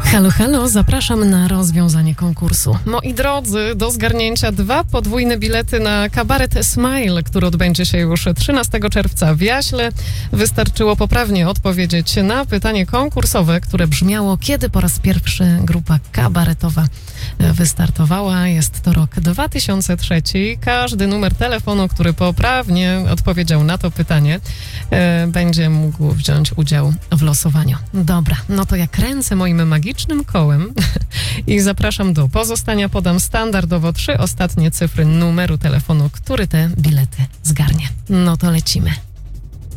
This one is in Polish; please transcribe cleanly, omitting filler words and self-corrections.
Halo, halo, zapraszam na rozwiązanie konkursu. Moi drodzy, do zgarnięcia 2 podwójne bilety na kabaret Smile, który odbędzie się już 13 czerwca w Jaśle. Wystarczyło poprawnie odpowiedzieć na pytanie konkursowe, które brzmiało: kiedy po raz pierwszy grupa kabaretowa wystartowała? Jest to rok 2003. Każdy numer telefonu, który poprawnie odpowiedział na to pytanie, będzie mógł wziąć udział w losowaniu. Dobra, no to ja kręcę moim magicznym kołem i zapraszam do pozostania. Podam standardowo 3 ostatnie cyfry numeru telefonu, który te bilety zgarnie. No to lecimy.